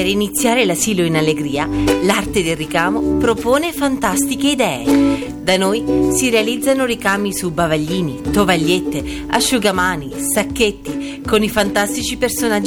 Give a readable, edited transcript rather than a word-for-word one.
Per iniziare l'asilo in allegria, l'arte del ricamo propone fantastiche idee. Da noi si realizzano ricami su bavaglini, tovagliette, asciugamani, sacchetti, con i fantastici personaggi